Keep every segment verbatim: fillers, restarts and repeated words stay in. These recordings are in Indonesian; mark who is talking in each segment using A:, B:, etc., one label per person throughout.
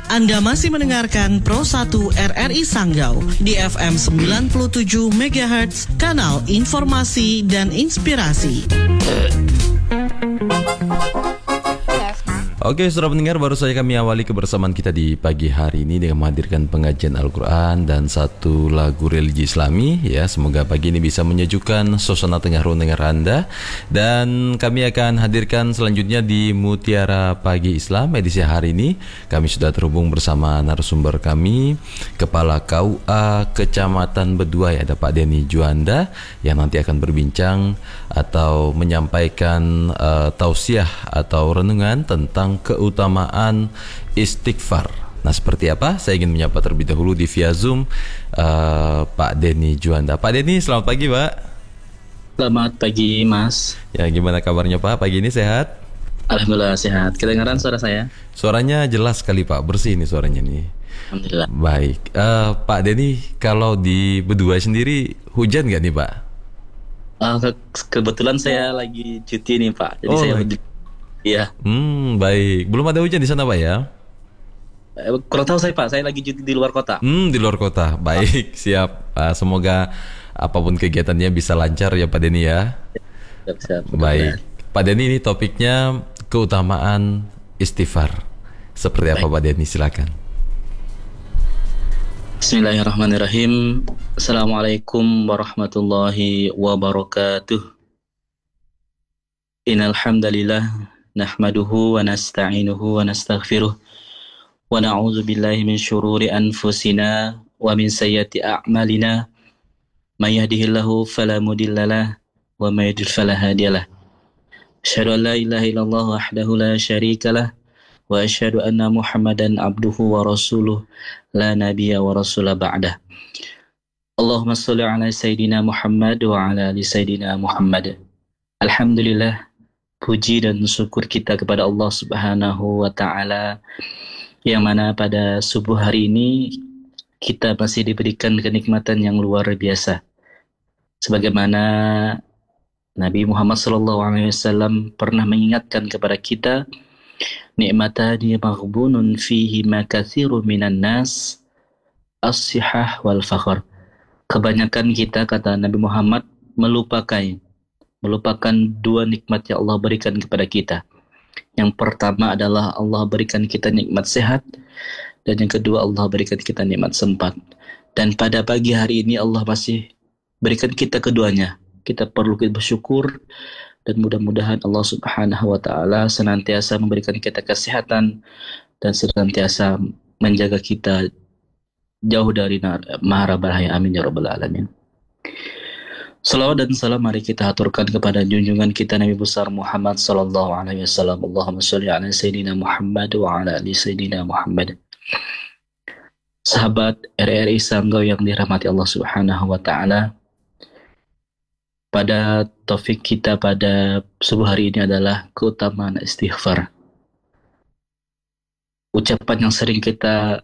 A: Anda masih mendengarkan Pro satu R R I Sanggau di F M sembilan puluh tujuh megahertz, kanal informasi dan inspirasi.
B: Oke, saudara pendengar, baru saja kami awali kebersamaan kita di pagi hari ini dengan menghadirkan pengajian Al-Quran dan satu lagu religi Islami. Ya, semoga pagi ini bisa menyejukkan suasana tengah renungan Anda. Dan kami akan hadirkan selanjutnya di Mutiara Pagi Islam edisi hari ini. Kami sudah terhubung bersama narasumber kami, Kepala K U A Kecamatan Beduai, ada Pak Denny Juanda, yang nanti akan berbincang atau menyampaikan uh, tausiah atau renungan tentang keutamaan istighfar. Nah, seperti apa? Saya ingin menyapa terlebih dahulu di via Zoom uh, Pak Denny Juanda. Pak Denny, selamat pagi, Pak.
C: Selamat pagi, Mas.
B: Ya, gimana kabarnya, Pak? Pagi ini sehat?
C: Alhamdulillah sehat. Kedengaran suara saya?
B: Suaranya jelas sekali, Pak. Bersih nih suaranya nih.
C: Alhamdulillah.
B: Baik, uh, Pak Denny, kalau di Beduai sendiri hujan nggak nih, Pak?
C: Uh, ke- kebetulan saya lagi cuti nih, Pak. Jadi
B: Oh,
C: saya
B: lagi.
C: Iya.
B: Hmm, baik. Belum ada hujan di sana, Pak, ya?
C: Eh, kurang tahu saya, Pak. Saya lagi cuti di luar kota.
B: Hmm, di luar kota. Baik, siap. Uh, semoga apapun kegiatannya bisa lancar ya, Pak Denny ya.
C: Siap, siap.
B: Baik, Pak Denny, ini topiknya keutamaan istighfar. Seperti apa, Pak Denny? Silakan.
C: Bismillahirrahmanirrahim. Assalamualaikum warahmatullahi wabarakatuh. Innal hamdalillah nahmaduhu wa nasta'inuhu wa nastaghfiruh wa na'udzu billahi min syururi anfusina wa min sayyiati a'malina. May yahdihillahu fala mudhillalah wa may yudhlil fala hadiyalah. Asyhadu an la ilaha illallah wahdahu la syarikalah wa asyhadu anna Muhammadan abduhu wa rasuluh la nabiyya wa rasula ba'dah. Allahumma shalli ala sayyidina Muhammad wa ala ali sayyidina Muhammad. Alhamdulillah, puji dan syukur kita kepada Allah Subhanahu wa taala, yang mana pada subuh hari ini kita masih diberikan kenikmatan yang luar biasa. Sebagaimana Nabi Muhammad sallallahu alaihi wasallam pernah mengingatkan kepada kita, nikmatani maghbunun fihi ma katsirun minan nas, as-sihah wal fakhr. Kebanyakan kita, kata Nabi Muhammad, melupakan melupakan dua nikmat yang Allah berikan kepada kita. Yang pertama adalah Allah berikan kita nikmat sehat, dan yang kedua Allah berikan kita nikmat sempat. Dan pada pagi hari ini Allah masih berikan kita keduanya. Kita perlu bersyukur, dan mudah-mudahan Allah Subhanahu wa taala senantiasa memberikan kita kesehatan dan senantiasa menjaga kita jauh dari mara bahaya. Amin ya rabbal alamin. Salawat dan salam mari kita aturkan kepada junjungan kita Nabi besar Muhammad sallallahu alaihi wasallam. Allahumma shalli ala sayyidina Muhammad wa ala ali sayyidina Muhammad. Sahabat R R I Sanggau yang dirahmati Allah Subhanahu wa taala, pada topik kita pada subuh hari ini adalah keutamaan istighfar. Ucapan yang sering kita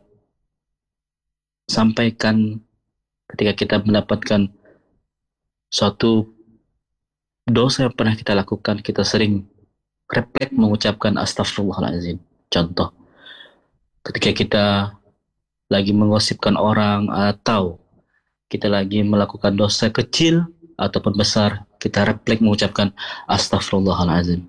C: sampaikan ketika kita mendapatkan suatu dosa yang pernah kita lakukan, kita sering refleks mengucapkan astagfirullahaladzim. Contoh, ketika kita lagi menggosipkan orang, atau kita lagi melakukan dosa kecil ataupun besar, kita refleks mengucapkan astagfirullahaladzim.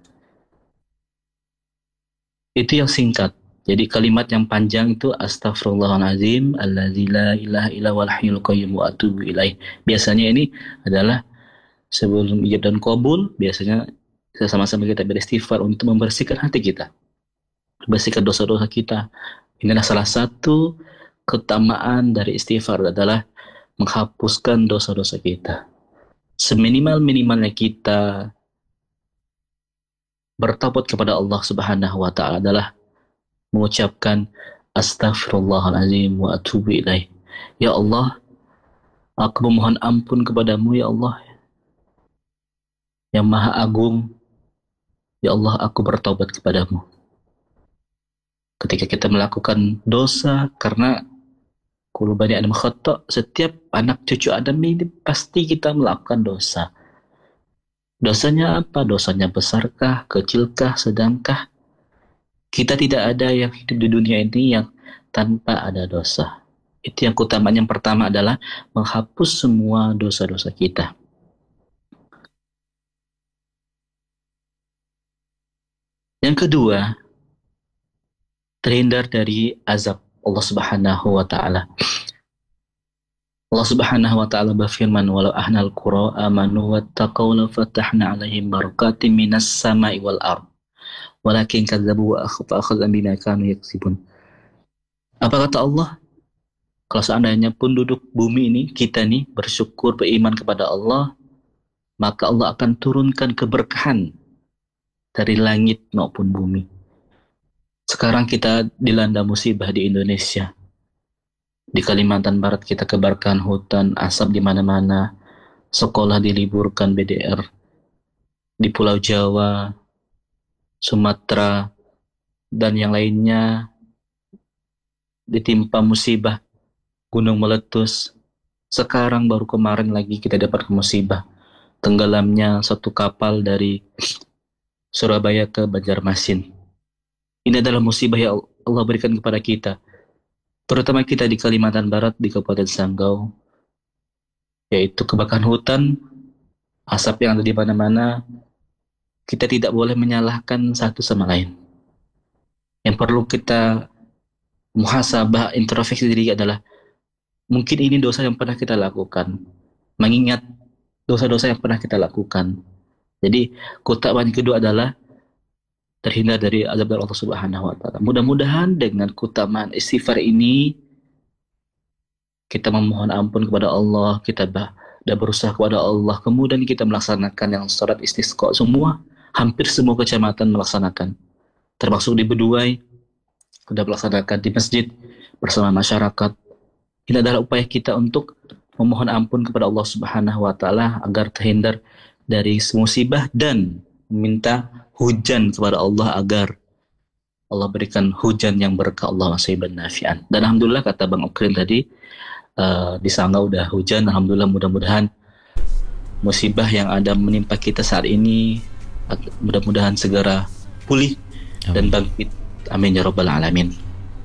C: Itu yang singkat. Jadi kalimat yang panjang itu astagfirullahaladzim alladzi la ilaha illa huwal hayyul qayyum wa atubu ilaih. Biasanya ini adalah sebelum ijab dan qabul, biasanya kita sama-sama kita beristighfar untuk membersihkan hati kita, membersihkan dosa-dosa kita. Ini adalah salah satu keutamaan dari istighfar, adalah menghapuskan dosa-dosa kita. Seminimal-minimalnya kita bertaubat kepada Allah Subhanahu wa taala adalah mengucapkan astaghfirullahaladzim wa atubu ilaih. Ya Allah, aku memohon ampun kepadamu, ya Allah yang maha agung. Ya Allah, aku bertaubat kepadamu. Ketika kita melakukan dosa, karena kullu bani adam khata', setiap anak cucu Adam ini pasti kita melakukan dosa. Dosanya apa? Dosanya besarkah, kecilkah, sedangkah? Kita tidak ada yang hidup di dunia ini yang tanpa ada dosa. Itu yang keutamaan yang pertama adalah menghapus semua dosa-dosa kita. Yang kedua, terhindar dari azab Allah Subhanahu wa taala. Allah Subhanahu wa taala berfirman, "Walau ahnal qura amanu wattaqaw la fatahna 'alaihim barakatim minas sama'i wal ard. Walakin kadzabu wa akhadhahum bima kanu yaksibun." Apa kata Allah? Kalau seandainya penduduk bumi ini, kita nih bersyukur beriman kepada Allah, maka Allah akan turunkan keberkahan dari langit maupun bumi. Sekarang kita dilanda musibah di Indonesia. Di Kalimantan Barat kita kebakaran hutan, asap di mana-mana, sekolah diliburkan B D R. Di Pulau Jawa, Sumatera, dan yang lainnya ditimpa musibah, gunung meletus. Sekarang baru kemarin lagi kita dapat musibah, tenggelamnya satu kapal dari Surabaya ke Banjarmasin. Ini adalah musibah yang Allah berikan kepada kita, terutama kita di Kalimantan Barat, di Kabupaten Sanggau, yaitu kebakaran hutan, asap yang ada di mana-mana. Kita tidak boleh menyalahkan satu sama lain. Yang perlu kita muhasabah, introspeksi diri adalah, mungkin ini dosa yang pernah kita lakukan, mengingat dosa-dosa yang pernah kita lakukan. Jadi keutamaan kedua adalah terhindar dari azab dari Allah Subhanahu wa taala. Mudah-mudahan dengan keutamaan istighfar ini kita memohon ampun kepada Allah, kita dan berusaha kepada Allah, kemudian kita melaksanakan yang salat istisqa. Semua, hampir semua kecamatan melaksanakan, termasuk di Beduai sudah melaksanakan di masjid bersama masyarakat. Ini adalah upaya kita untuk memohon ampun kepada Allah Subhanahu wa taala agar terhindar dari musibah dan meminta hujan kepada Allah agar Allah berikan hujan yang berkah, Allah nasiban nafi'an. Dan alhamdulillah kata Bang Okrin tadi, uh, di Sanggau udah hujan. Alhamdulillah, mudah-mudahan musibah yang ada menimpa kita saat ini mudah-mudahan segera pulih dan bangkit. Amin ya rabbal alamin.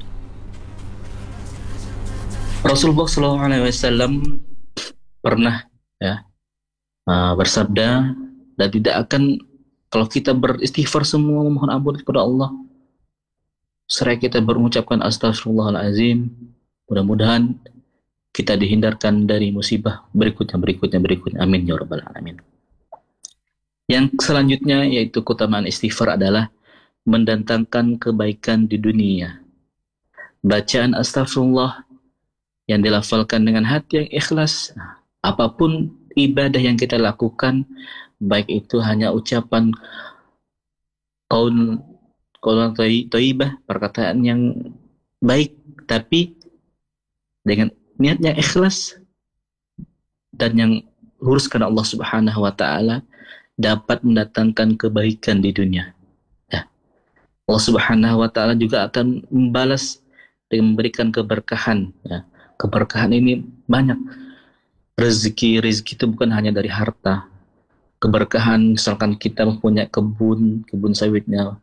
C: Rasulullah shallallahu alaihi wasallam pernah ya uh, bersabda, dan tidak akan, kalau kita beristighfar semua memohon ampun kepada Allah, seraya kita berucapkan astagfirullahalazim, mudah-mudahan kita dihindarkan dari musibah berikutnya berikutnya berikutnya. Amin ya rabbal alamin. Yang selanjutnya yaitu keutamaan istighfar adalah mendatangkan kebaikan di dunia. Bacaan astagfirullah yang dilafalkan dengan hati yang ikhlas, apapun ibadah yang kita lakukan, baik itu hanya ucapan qaul qaul thayyibah, perkataan yang baik, tapi dengan niat yang ikhlas dan yang lurus karena Allah Subhanahu wa taala, dapat mendatangkan kebaikan di dunia. Ya. Allah Subhanahu wa taala juga akan membalas dengan memberikan keberkahan, ya. Keberkahan ini banyak. Rezeki, rezeki itu bukan hanya dari harta. Keberkahan, misalkan kita mempunyai kebun, kebun sawitnya